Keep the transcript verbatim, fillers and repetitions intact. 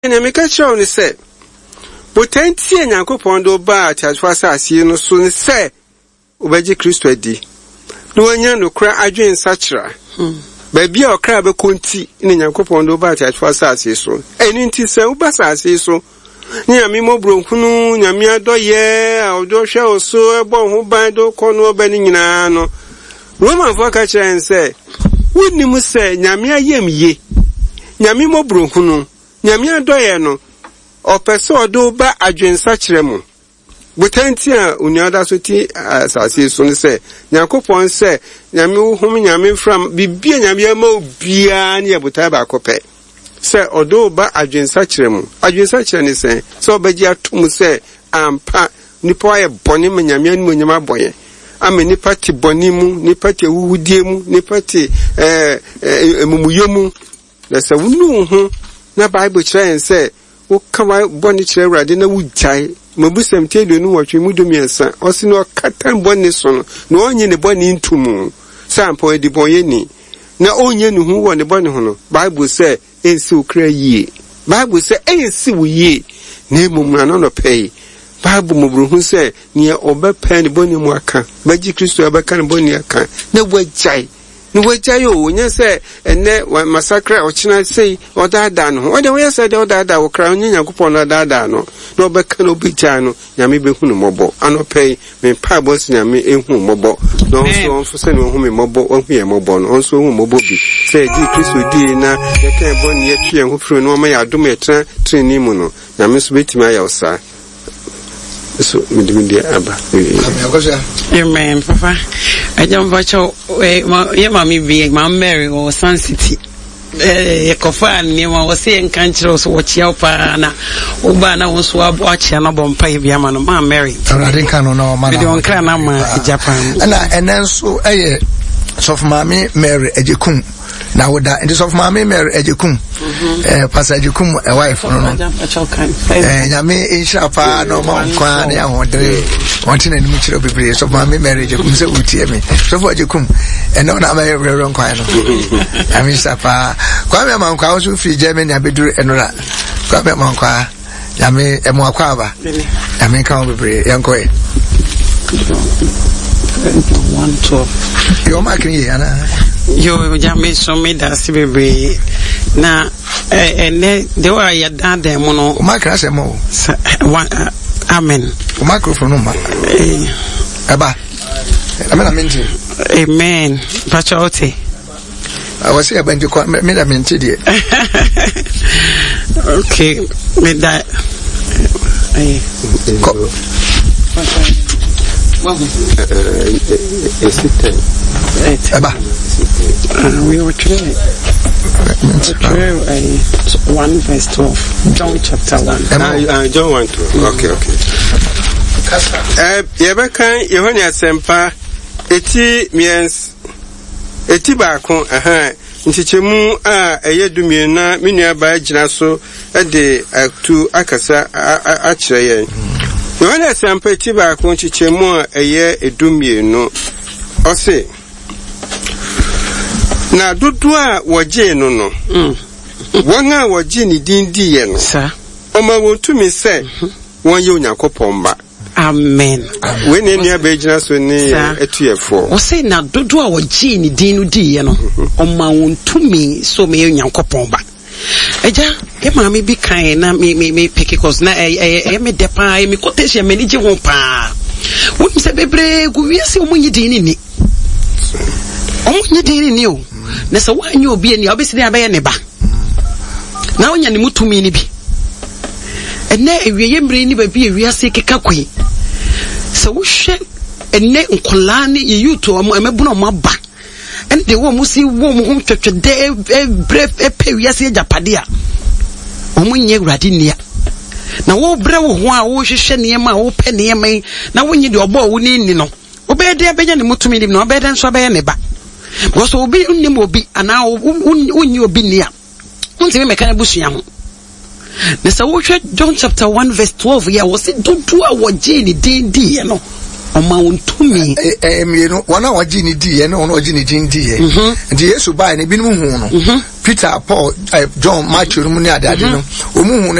me catch on say. Potenti and Yankopon do ba church was as you no soon say. Ubeji Christo edi. No one no cry adwin sachra. Baby or crab a conti in Yankopon do ba church was as you so. And inti se ubasa as so. Nya mi mo bronkunu nya mi adoye odo hwe oso ebo ho ban do kono obani nyina no. Roman for catch and say. Wouldn't you say nyame ayem ye. Nyame mo bronkunu nyame adoye no. O peso do ba adwen sachre mu. Butanti a unyada so ti asase so ne se Yakopon se nyame hum nyame fram bibia nyame ma obia ne buta ba kope se odo ba adwen sachre mu adwen sachre ne se so obaji atum se ampa nipa ye boni me nyame anu nyama boye ame nipa ti boni mu nipa ti wuhudie mu nipa ti eh emumuyomu na se wunu hu na Bible kire se wo kama boni kire urade na wujai mabusam tedo no watwe mudumiensa osi no katan boni so no no onye ne boni ntumu sampo edi boye ni na onye nu hu wo ne boni ho no Bible say ensi ukra yie Bible say ensi wo yie na emumra no no pay Bible mubru hu say ne obepa ne boni mu aka baji Kristo abeka ne boni aka na wajai no wajai o onye say ene masakra ochina say odada no o de we say de odada wo kra onye Yakopon odada no no beka no bija no nyame behunu mobo anopei me pa boss nyame ehu mobo no so onfo se no hu me mobo ohu ye mobo no onso hu mobo bi say ji Kristo di na ye kan bon ye twe hu fru no ma ya dom etra treni mu no nyame so betima ya osa so midimidi aba amen papa ajamba cho ye mami bi ma Mary o Sun City eh kofa ni ma wo se nkanchiro so wo chia pa na wo ba na wo so abo chia na bompa e bia ma no ma Mary already kan no ma na bi don kan na ma Japan na enen so eh so of mami Mary ejekum na woda and so of mami Mary ejekum eh pastor ejekum a wife no no eh nyame insha pa no ma kwa na hodre wonte na nimu chiro bebre so of mami Mary ejekum se utie me so for ejekum and no na ma reverend kwa no I mean sapa kwa me man kwa so free Germany abeduru enora kwa me man kwa nyame emo akwa ba nyame kan bebre yankoe one twelve yo makin ye ana yo jame so me da sibebre na eh eh de wa ya dan dem no o makra se mo amen o microphone ma eh aba amen amen amen pachote I was here banjo kwa me da menti die okay me da eh Well, is it Aba. We were trying. one verse twelve. John chapter one. Uh, John one twelve. Okay, okay. Uh, Yabaka, Yohania Sempa, eti means eti bako, aha, ntichemu a eyedumie na menua ba agina so de atu akasa a kyerɛ Yohana sampa ti ba ko chichemu a eye edumie no ose na dodo a woje no no won a woje ni din di ye no sa o ma wontumi se won ye Onyankopon ba amen we ne nua ba gina so ni etuefo o se na dodo a woje ni din no di ye no o ma wontumi so me Onyankopon ba eja e ma me bi kan na me me me pick cause na e e me depa e me quotation me ni je ho pa won se bebre gu wiase o munyi din ni o munyi din ni o na se wanyi obi ani obesi na abaye ne ba na onya ne mutumi ni bi ene ewiye mbre ni ba bi ewiase keka kwe se wo hwe ene nkola ni ye yuto o mebuno mo ba and the one who see woman who church de brave e pe wiase japade a omunye urade nia na wo bre wo ho a wo hwehwe ne ma wo pe ne ma na wonye de obo wo ni ni no obede abenya ne mutumi ni no obede nso abaye ne ba because obi nnim obi ana wonye obi nia unti me kan busua ho na sa wo hwe John chapter one verse twelve ya wo se dodo a wo je ni din di ye no Oma untumi eh eh you know wana waji ni di ye no ono waji ni din di ye ndi Yesu ba ni binu hu no Peter, Paul, uh, John, Matthew, no money ade ade no. Omu hu